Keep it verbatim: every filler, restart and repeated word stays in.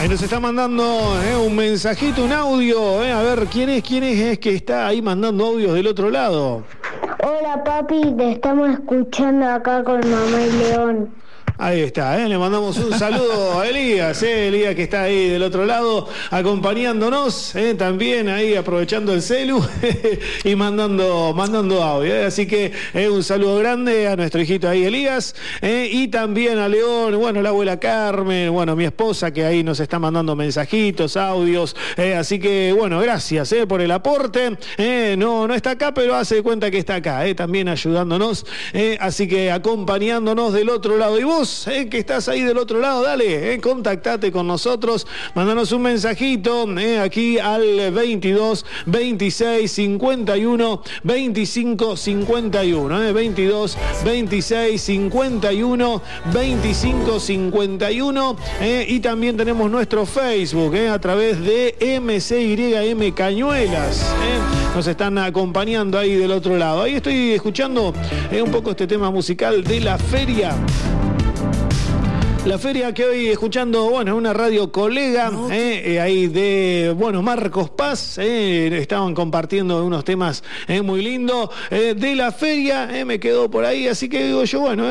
Eh, nos está mandando eh, un mensajito, un audio. Eh, a ver, ¿quién es? ¿Quién es, es que está ahí mandando audios del otro lado? Hola papi, te estamos escuchando acá con mamá y León. Ahí está, ¿eh? Le mandamos un saludo a Elías, ¿eh? Elías que está ahí del otro lado acompañándonos, ¿eh? También ahí aprovechando el celu y mandando, mandando audio, ¿eh? Así que eh, un saludo grande a nuestro hijito ahí Elías, ¿eh? Y también a León, bueno, la abuela Carmen, bueno, mi esposa que ahí nos está mandando mensajitos, audios, ¿eh? Así que bueno, gracias ¿eh? por el aporte, ¿eh? no, no está acá, pero hace de cuenta que está acá, ¿eh? También ayudándonos, ¿eh? Así que acompañándonos del otro lado. Y vos, Eh, que estás ahí del otro lado, dale, eh, contactate con nosotros, mandanos un mensajito eh, aquí al veintidós, veintiséis, cincuenta y uno, veinticinco, cincuenta y uno, eh, veintidós, veintiséis, cincuenta y uno, veinticinco, cincuenta y uno, eh, y también tenemos nuestro Facebook eh, a través de M C Y M Cañuelas, eh, nos están acompañando ahí del otro lado. Ahí estoy escuchando eh, un poco este tema musical de La Feria. La feria que hoy escuchando, bueno, una radio colega, eh, eh, ahí de, bueno, Marcos Paz, eh, estaban compartiendo unos temas eh, muy lindos, eh, de la feria, eh, me quedó por ahí, así que digo yo, bueno,